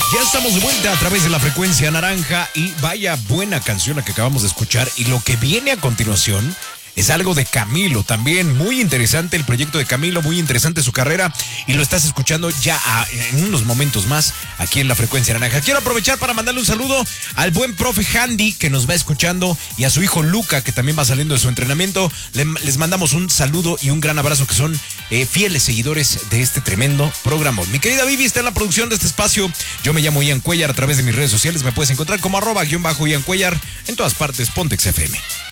Ya estamos de vuelta a través de la frecuencia naranja y vaya buena canción la que acabamos de escuchar, y lo que viene a continuación es algo de Camilo, también muy interesante el proyecto de Camilo, muy interesante su carrera, y lo estás escuchando ya en unos momentos más aquí en la frecuencia naranja. Quiero aprovechar para mandarle un saludo al buen profe Handy que nos va escuchando, y a su hijo Luca que también va saliendo de su entrenamiento. Les mandamos un saludo y un gran abrazo, que son fieles seguidores de este tremendo programa. Mi querida Vivi está en la producción de este espacio. Yo me llamo Ian Cuellar. A través de mis redes sociales me puedes encontrar como @Ian Cuellar en todas partes. Pontex FM.